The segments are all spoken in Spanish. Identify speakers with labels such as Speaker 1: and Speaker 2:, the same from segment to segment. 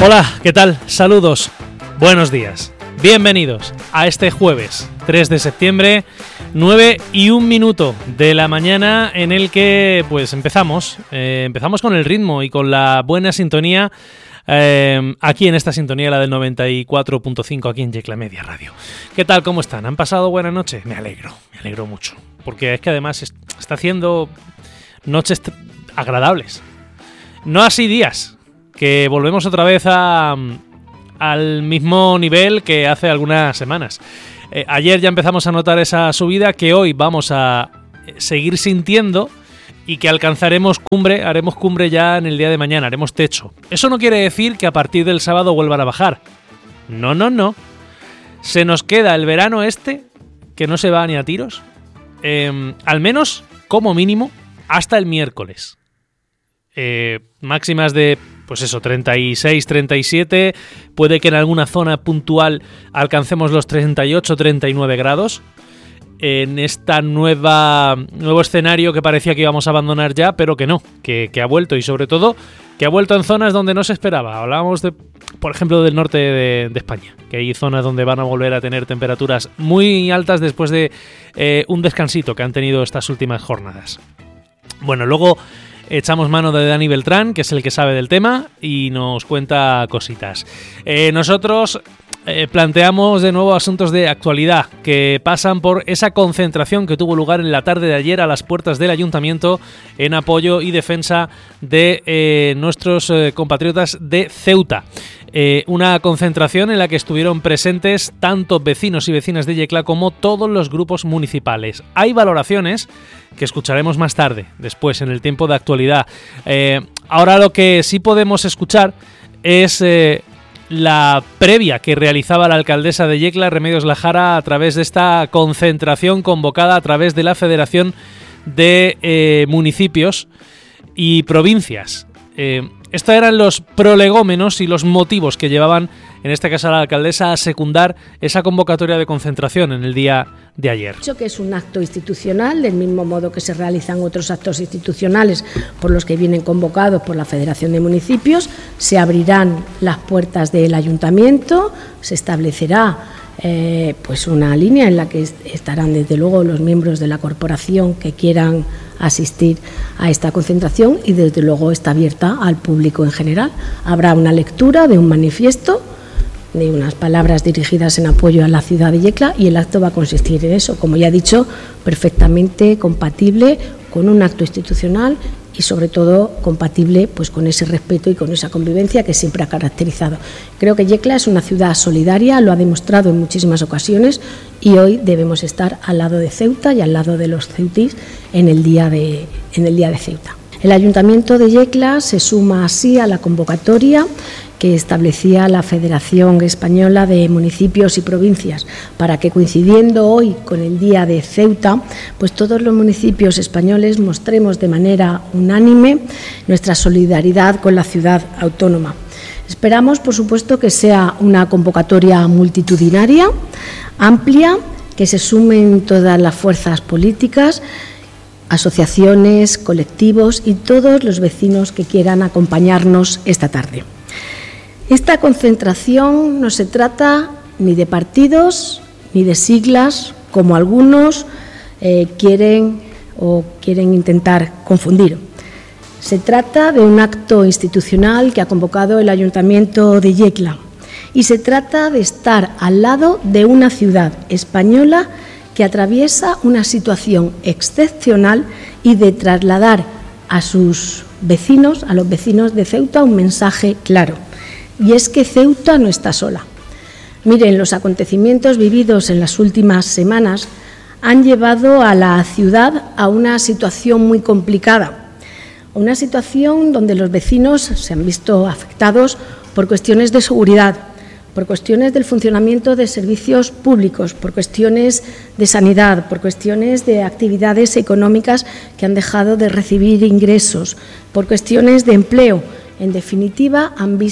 Speaker 1: Hola, ¿qué tal? Saludos, buenos días, bienvenidos a este jueves 3 de septiembre, 9:01 de la mañana, en el que pues empezamos con el ritmo y con la buena sintonía, aquí en esta sintonía, la del 94.5, aquí en Yecla Media Radio. ¿Qué tal? ¿Cómo están? ¿Han pasado buena noche? Me alegro mucho, porque es que además está haciendo noches agradables, no así días, que volvemos otra vez al mismo nivel que hace algunas semanas. Ayer ya empezamos a notar esa subida que hoy vamos a seguir sintiendo y que alcanzaremos cumbre, haremos cumbre ya en el día de mañana, haremos techo. Eso no quiere decir que a partir del sábado vuelvan a bajar. No. Se nos queda el verano que no se va ni a tiros, al menos, como mínimo, hasta el miércoles. Máximas de, pues eso, 36, 37, puede que en alguna zona puntual alcancemos los 38, 39 grados. En esta nuevo escenario que parecía que íbamos a abandonar ya, pero que no, que ha vuelto, y sobre todo que ha vuelto en zonas donde no se esperaba. Hablábamos por ejemplo, del norte de España, que hay zonas donde van a volver a tener temperaturas muy altas después de un descansito que han tenido estas últimas jornadas. Bueno, luego echamos mano de Dani Beltrán, que es el que sabe del tema y nos cuenta cositas. Nosotros planteamos de nuevo asuntos de actualidad que pasan por esa concentración que tuvo lugar en la tarde de ayer a las puertas del Ayuntamiento en apoyo y defensa de nuestros compatriotas de Ceuta. Una concentración en la que estuvieron presentes tanto vecinos y vecinas de Yecla como todos los grupos municipales. Hay valoraciones que escucharemos más tarde, después, en el tiempo de actualidad. Ahora lo que sí podemos escuchar es la previa que realizaba la alcaldesa de Yecla, Remedios Lajara, a través de esta concentración convocada a través de la Federación de Municipios y Provincias. Estos eran los prolegómenos y los motivos que llevaban, en este caso, a la alcaldesa a secundar esa convocatoria de concentración en el día de ayer.
Speaker 2: Que es un acto institucional, del mismo modo que se realizan otros actos institucionales por los que vienen convocados por la Federación de Municipios. Se abrirán las puertas del Ayuntamiento, se establecerá pues una línea en la que estarán desde luego los miembros de la corporación que quieran asistir a esta concentración, y desde luego está abierta al público en general. Habrá una lectura de un manifiesto, de unas palabras dirigidas en apoyo a la ciudad de Yecla, y el acto va a consistir en eso, como ya he dicho, perfectamente compatible con un acto institucional y sobre todo compatible pues con ese respeto y con esa convivencia que siempre ha caracterizado. Creo que Yecla es una ciudad solidaria, lo ha demostrado en muchísimas ocasiones, y hoy debemos estar al lado de Ceuta y al lado de los ceutís en el día de Ceuta. El Ayuntamiento de Yecla se suma así a la convocatoria que establecía la Federación Española de Municipios y Provincias, para que, coincidiendo hoy con el día de Ceuta, pues todos los municipios españoles mostremos de manera unánime nuestra solidaridad con la ciudad autónoma. Esperamos, por supuesto, que sea una convocatoria multitudinaria, amplia, que se sumen todas las fuerzas políticas, asociaciones, colectivos y todos los vecinos que quieran acompañarnos esta tarde. Esta concentración no se trata ni de partidos ni de siglas, como algunos quieren intentar confundir. Se trata de un acto institucional que ha convocado el Ayuntamiento de Yecla, y se trata de estar al lado de una ciudad española que atraviesa una situación excepcional, y de trasladar a sus vecinos, a los vecinos de Ceuta, un mensaje claro. Y es que Ceuta no está sola. Miren, los acontecimientos vividos en las últimas semanas han llevado a la ciudad a una situación muy complicada, una situación donde los vecinos se han visto afectados por cuestiones de seguridad, por cuestiones del funcionamiento de servicios públicos, por cuestiones de sanidad, por cuestiones de actividades económicas que han dejado de recibir ingresos, por cuestiones de empleo. En definitiva,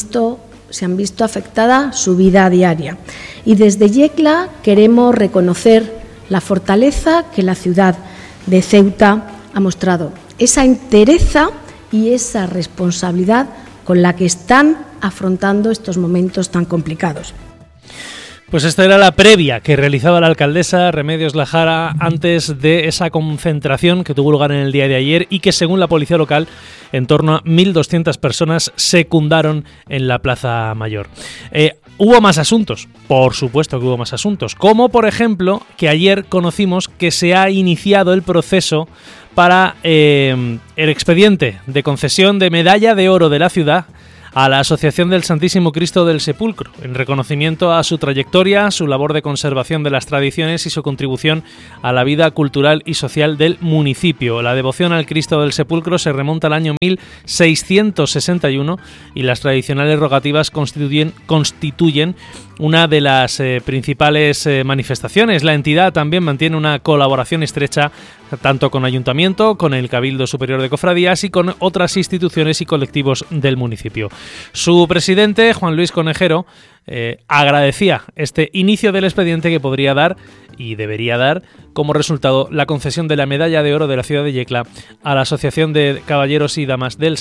Speaker 2: se han visto afectada su vida diaria. Y desde Yecla queremos reconocer la fortaleza que la ciudad de Ceuta ha mostrado, esa entereza y esa responsabilidad con la que están afrontando estos momentos tan complicados.
Speaker 1: Pues esta era la previa que realizaba la alcaldesa Remedios Lajara antes de esa concentración que tuvo lugar en el día de ayer y que, según la policía local, en torno a 1.200 personas secundaron en la Plaza Mayor. Hubo más asuntos, por supuesto que hubo más asuntos, como por ejemplo que ayer conocimos que se ha iniciado el proceso para el expediente de concesión de medalla de oro de la ciudad a la Asociación del Santísimo Cristo del Sepulcro, en reconocimiento a su trayectoria, su labor de conservación de las tradiciones y su contribución a la vida cultural y social del municipio. La devoción al Cristo del Sepulcro se remonta al año 1661 y las tradicionales rogativas constituyen una de las principales manifestaciones. La entidad también mantiene una colaboración estrecha tanto con Ayuntamiento, con el Cabildo Superior de Cofradías y con otras instituciones y colectivos del municipio. Su presidente, Juan Luis Conejero, agradecía este inicio del expediente que podría dar y debería dar como resultado la concesión de la medalla de oro de la ciudad de Yecla a la Asociación de Caballeros y Damas del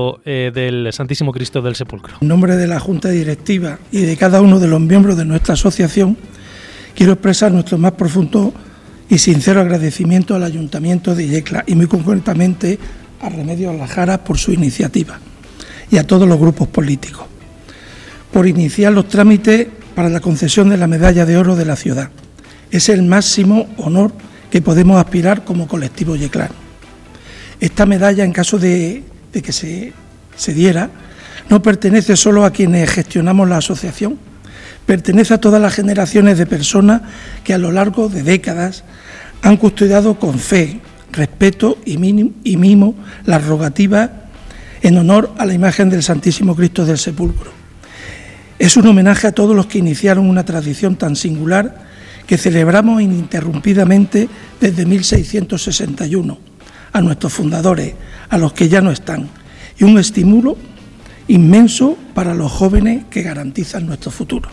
Speaker 1: Santísimo Cristo del Sepulcro.
Speaker 3: En nombre de la Junta Directiva y de cada uno de los miembros de nuestra asociación, quiero expresar nuestro más profundo y sincero agradecimiento al Ayuntamiento de Yecla y muy concretamente a Remedios Lajara por su iniciativa y a todos los grupos políticos por iniciar los trámites para la concesión de la medalla de oro de la ciudad. Es el máximo honor que podemos aspirar como colectivo yeclano. Esta medalla, en caso de que se diera, no pertenece solo a quienes gestionamos la asociación, pertenece a todas las generaciones de personas que a lo largo de décadas han custodiado con fe, respeto y mimo las rogativas en honor a la imagen del Santísimo Cristo del Sepulcro. Es un homenaje a todos los que iniciaron una tradición tan singular que celebramos ininterrumpidamente desde 1661, a nuestros fundadores, a los que ya no están, y un estímulo inmenso para los jóvenes que garantizan nuestro futuro.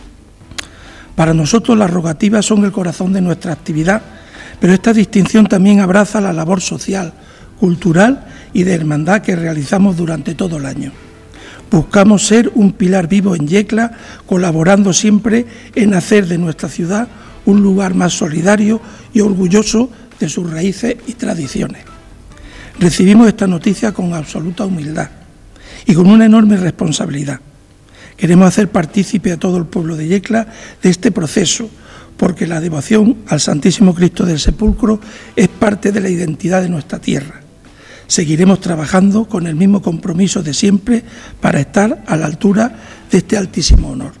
Speaker 3: Para nosotros las rogativas son el corazón de nuestra actividad, pero esta distinción también abraza la labor social, cultural y de hermandad que realizamos durante todo el año. Buscamos ser un pilar vivo en Yecla, colaborando siempre en hacer de nuestra ciudad un lugar más solidario y orgulloso de sus raíces y tradiciones. Recibimos esta noticia con absoluta humildad y con una enorme responsabilidad. Queremos hacer partícipe a todo el pueblo de Yecla de este proceso, porque la devoción al Santísimo Cristo del Sepulcro es parte de la identidad de nuestra tierra. Seguiremos trabajando con el mismo compromiso de siempre para estar a la altura de este altísimo honor.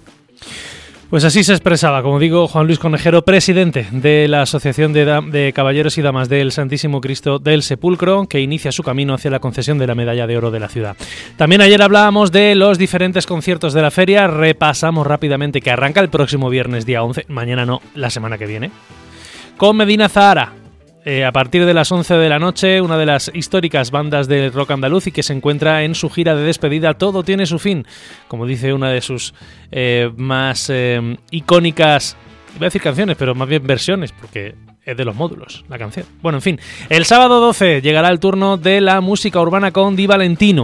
Speaker 1: Pues así se expresaba, como digo, Juan Luis Conejero, presidente de la Asociación de Caballeros y Damas del Santísimo Cristo del Sepulcro, que inicia su camino hacia la concesión de la medalla de oro de la ciudad. También ayer hablábamos de los diferentes conciertos de la feria. Repasamos rápidamente que arranca el próximo viernes día 11, mañana no, la semana que viene, con Medina Zahara. A partir de las 11 de la noche, una de las históricas bandas del rock andaluz y que se encuentra en su gira de despedida, Todo tiene su fin, como dice una de sus más icónicas, iba a decir canciones, pero más bien versiones, porque es de Los Módulos, la canción. Bueno, en fin, el sábado 12 llegará el turno de la música urbana con Di Valentino,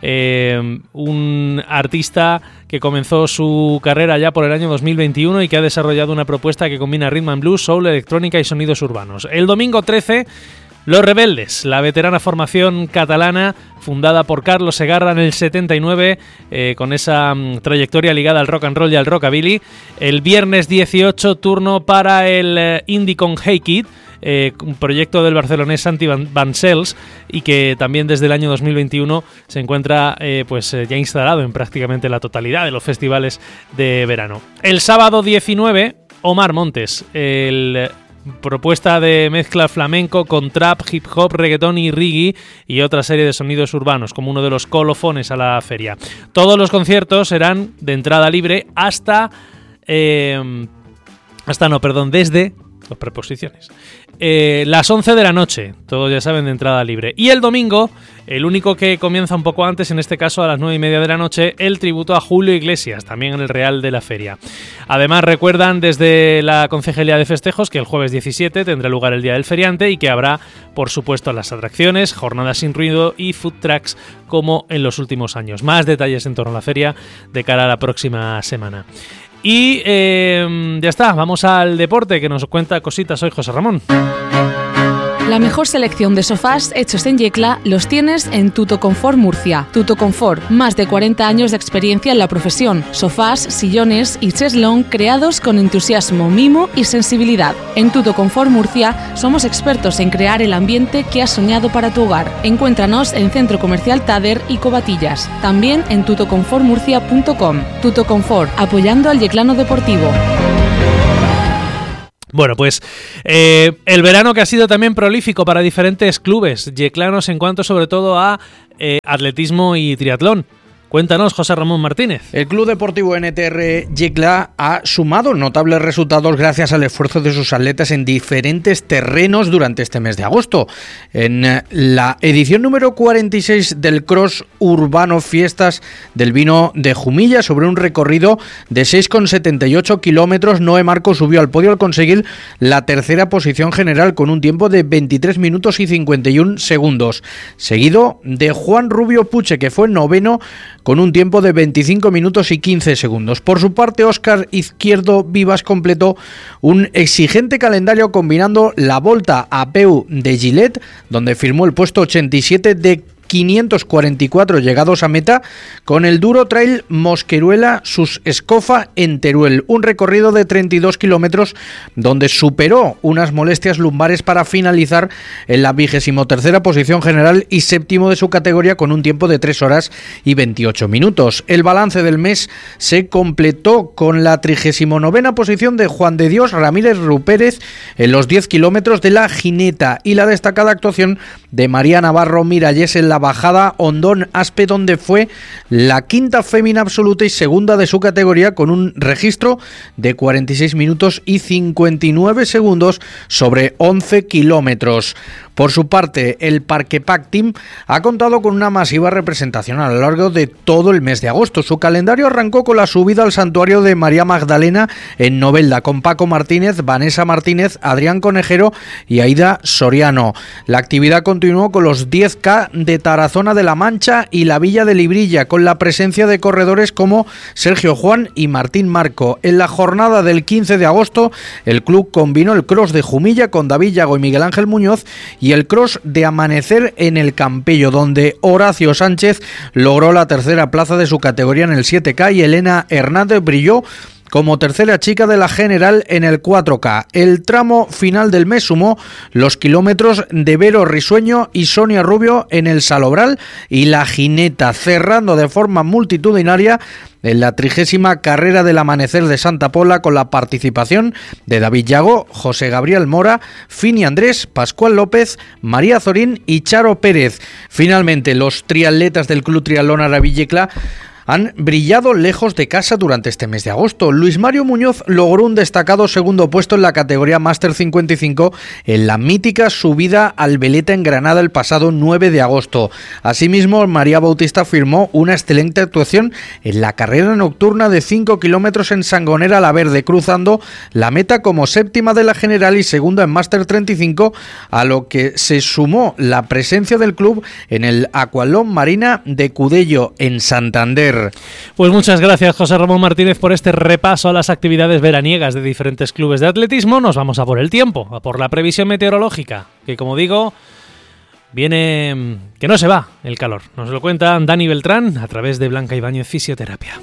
Speaker 1: un artista que comenzó su carrera ya por el año 2021 y que ha desarrollado una propuesta que combina rhythm and blues, soul, electrónica y sonidos urbanos. El domingo 13, Los Rebeldes, la veterana formación catalana fundada por Carlos Segarra en el 79, con esa trayectoria ligada al rock and roll y al rockabilly. El viernes 18, turno para el indie con Hey Kid, un proyecto del barcelonés Santi Vancells y que también desde el año 2021 se encuentra ya instalado en prácticamente la totalidad de los festivales de verano. El sábado 19, Omar Montes, propuesta de mezcla flamenco con trap, hip hop, reggaetón y reggae y otra serie de sonidos urbanos como uno de los colofones a la feria. Todos los conciertos serán de entrada libre desde Las preposiciones. Las 11 de la noche, todos ya saben, de entrada libre. Y el domingo, el único que comienza un poco antes, en este caso a las 9:30 de la noche, el tributo a Julio Iglesias, también en el Real de la Feria. Además, recuerdan desde la Concejalía de Festejos que el jueves 17 tendrá lugar el Día del Feriante y que habrá, por supuesto, las atracciones, jornadas sin ruido y food trucks como en los últimos años. Más detalles en torno a la feria de cara a la próxima semana. Y ya está, vamos al deporte que nos cuenta cositas hoy José Ramón.
Speaker 4: La mejor selección de sofás hechos en Yecla los tienes en Tuto Confort Murcia. Tuto Confort, más de 40 años de experiencia en la profesión. Sofás, sillones y cheslón creados con entusiasmo, mimo y sensibilidad. En Tuto Confort Murcia somos expertos en crear el ambiente que has soñado para tu hogar. Encuéntranos en Centro Comercial Tader y Covatillas. También en tutoconfortmurcia.com. Tuto Confort, apoyando al yeclano deportivo.
Speaker 1: Bueno, pues el verano que ha sido también prolífico para diferentes clubes yeclanos en cuanto sobre todo a atletismo y triatlón. Cuéntanos, José Ramón Martínez.
Speaker 5: El Club Deportivo NTR Yecla ha sumado notables resultados gracias al esfuerzo de sus atletas en diferentes terrenos durante este mes de agosto. En la edición número 46 del Cross Urbano Fiestas del Vino de Jumilla, sobre un recorrido de 6,78 kilómetros, Noé Marco subió al podio al conseguir la tercera posición general con un tiempo de 23 minutos y 51 segundos, seguido de Juan Rubio Puche, que fue noveno con un tiempo de 25 minutos y 15 segundos. Por su parte, Óscar Izquierdo Vivas completó un exigente calendario combinando la Volta a Peu de Gilet, donde firmó el puesto 87 de 544 llegados a meta, con el Duro Trail Mosqueruela Sus Escofa en Teruel, un recorrido de 32 kilómetros donde superó unas molestias lumbares para finalizar en la 23ª posición general y séptimo de su categoría con un tiempo de 3 horas y 28 minutos. El balance del mes se completó con la 39ª posición de Juan de Dios Ramírez Rupérez en los 10 kilómetros de la Gineta y la destacada actuación de María Navarro Miralles en la bajada Hondón-Aspe, donde fue la quinta fémina absoluta y segunda de su categoría con un registro de 46 minutos y 59 segundos sobre 11 kilómetros. Por su parte, el Parque Pack Team ha contado con una masiva representación a lo largo de todo el mes de agosto. Su calendario arrancó con la subida al santuario de María Magdalena en Novelda, con Paco Martínez, Vanessa Martínez, Adrián Conejero y Aida Soriano. La actividad continuó con los 10K de Tarazona de la Mancha y la Villa de Librilla, con la presencia de corredores como Sergio Juan y Martín Marco. En la jornada del 15 de agosto, el club combinó el cross de Jumilla con David Yago y Miguel Ángel Muñoz y el cross de Amanecer en el Campello, donde Horacio Sánchez logró la tercera plaza de su categoría en el 7K y Elena Hernández brilló como tercera chica de la general en el 4K. El tramo final del mes sumó los kilómetros de Vero Risueño y Sonia Rubio en el Salobral y la Gineta, cerrando de forma multitudinaria en la 30ª carrera del Amanecer de Santa Pola con la participación de David Yago, José Gabriel Mora, Fini Andrés, Pascual López, María Zorín y Charo Pérez. Finalmente, los triatletas del Club Triatlón Arabí Yecla han brillado lejos de casa durante este mes de agosto. Luis Mario Muñoz logró un destacado segundo puesto en la categoría Máster 55 en la mítica subida al Veleta en Granada el pasado 9 de agosto. Asimismo, María Bautista firmó una excelente actuación en la carrera nocturna de 5 kilómetros en Sangonera la Verde, cruzando la meta como séptima de la general y segunda en Máster 35, a lo que se sumó la presencia del club en el Aqualón Marina de Cudello en Santander.
Speaker 1: Pues muchas gracias, José Ramón Martínez, por este repaso a las actividades veraniegas de diferentes clubes de atletismo. Nos vamos a por el tiempo, a por la previsión meteorológica, que como digo, viene que no se va el calor. Nos lo cuenta Dani Beltrán a través de Blanca Ibáñez Fisioterapia.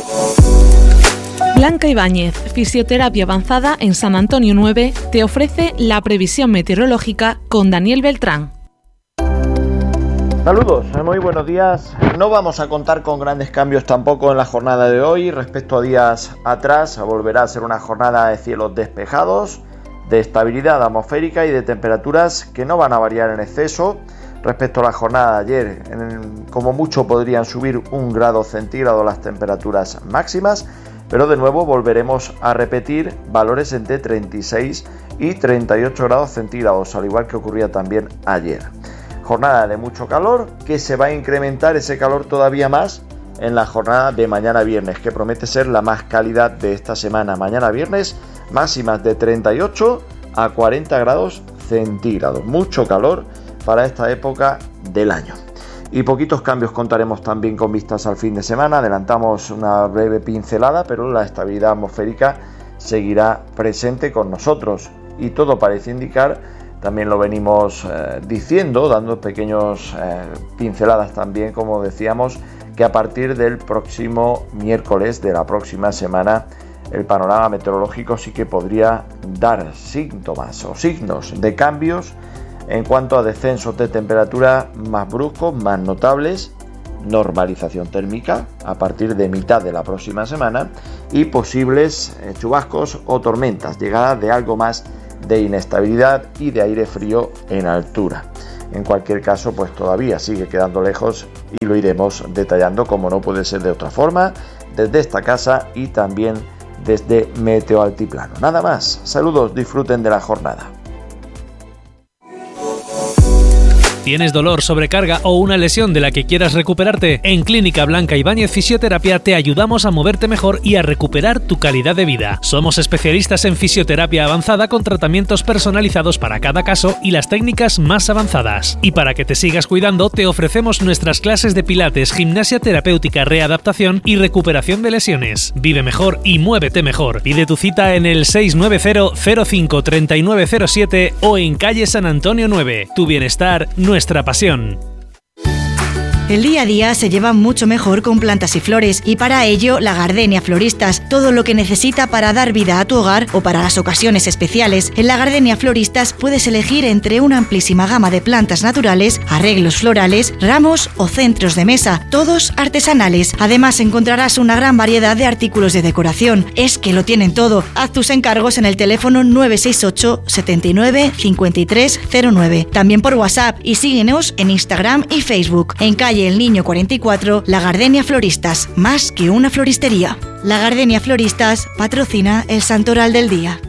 Speaker 4: Blanca Ibáñez, Fisioterapia Avanzada en San Antonio 9, te ofrece la previsión meteorológica con Daniel Beltrán.
Speaker 6: Saludos, muy buenos días. No vamos a contar con grandes cambios tampoco en la jornada de hoy respecto a días atrás. Volverá a ser una jornada de cielos despejados, de estabilidad atmosférica y de temperaturas que no van a variar en exceso respecto a la jornada de ayer. Como mucho podrían subir 1 grado centígrado las temperaturas máximas. pero de nuevo volveremos a repetir valores entre 36 y 38 grados centígrados, al igual que ocurría también ayer. Jornada de mucho calor, que se va a incrementar ese calor todavía más en la jornada de mañana viernes, que promete ser la más cálida de esta semana. Mañana viernes, máximas de 38 a 40 grados centígrados. Mucho calor para esta época del año. Y poquitos cambios contaremos también con vistas al fin de semana. Adelantamos una breve pincelada, pero la estabilidad atmosférica seguirá presente con nosotros. Y todo parece indicar, también lo venimos diciendo, dando pequeños pinceladas también, como decíamos, que a partir del próximo miércoles de la próxima semana el panorama meteorológico sí que podría dar síntomas o signos de cambios en cuanto a descensos de temperatura más bruscos, más notables, normalización térmica a partir de mitad de la próxima semana y posibles chubascos o tormentas, llegada de algo más de inestabilidad y de aire frío en altura. En cualquier caso, pues todavía sigue quedando lejos y lo iremos detallando, como no puede ser de otra forma, desde esta casa y también desde Meteo Altiplano. Nada más, saludos, disfruten de la jornada.
Speaker 1: ¿Tienes dolor, sobrecarga o una lesión de la que quieras recuperarte? En Clínica Blanca Ibáñez Fisioterapia te ayudamos a moverte mejor y a recuperar tu calidad de vida. Somos especialistas en fisioterapia avanzada con tratamientos personalizados para cada caso y las técnicas más avanzadas. Y para que te sigas cuidando, te ofrecemos nuestras clases de pilates, gimnasia terapéutica, readaptación y recuperación de lesiones. Vive mejor y muévete mejor. Pide tu cita en el 690 05 3907 o en calle San Antonio 9. Tu bienestar, nuestra pasión.
Speaker 7: El día a día se lleva mucho mejor con plantas y flores y para ello La Gardenia Floristas, todo lo que necesita para dar vida a tu hogar o para las ocasiones especiales. En La Gardenia Floristas puedes elegir entre una amplísima gama de plantas naturales, arreglos florales, ramos o centros de mesa, todos artesanales. Además encontrarás una gran variedad de artículos de decoración. Es que lo tienen todo. Haz tus encargos en el teléfono 968 79 53 09. También por WhatsApp y síguenos en Instagram y Facebook. En calle El Niño 44, La Gardenia Floristas, más que una floristería. La Gardenia Floristas patrocina el Santoral del Día.